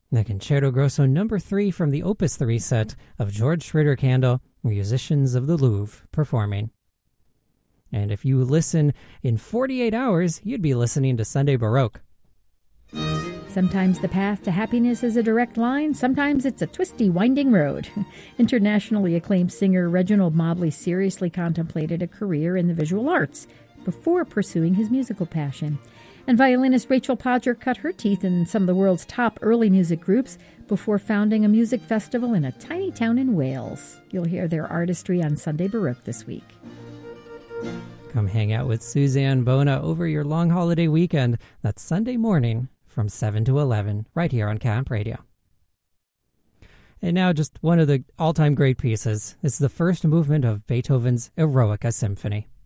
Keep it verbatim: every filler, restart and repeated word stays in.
The Concerto Grosso number three from the Opus three set of George Schroeder Kandel, Musicians of the Louvre, performing. And if you listen in forty-eight hours, you'd be listening to Sunday Baroque. Sometimes the path to happiness is a direct line. Sometimes it's a twisty, winding road. Internationally acclaimed singer Reginald Mobley seriously contemplated a career in the visual arts before pursuing his musical passion. And violinist Rachel Podger cut her teeth in some of the world's top early music groups before founding a music festival in a tiny town in Wales. You'll hear their artistry on Sunday Baroque this week. Come hang out with Suzanne Bona over your long holiday weekend. That's Sunday morning from seven to eleven, right here on Camp Radio. And now just one of the all-time great pieces. It's the first movement of Beethoven's Eroica Symphony.